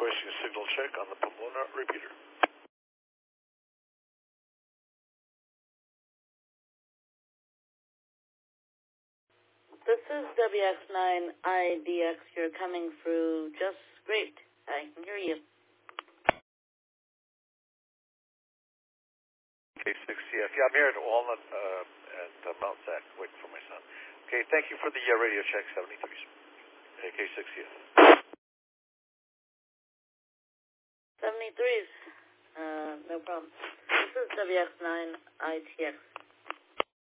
requesting a signal check on the Pomona repeater. This is WX9IDX. You're coming through just great. I can hear you. K6CF. Yeah, I'm here at Walnut and Mount Zac, waiting for my son. Okay, thank you for the radio check, 73s. K6CF. 73s. No problem. This is WX9ITX.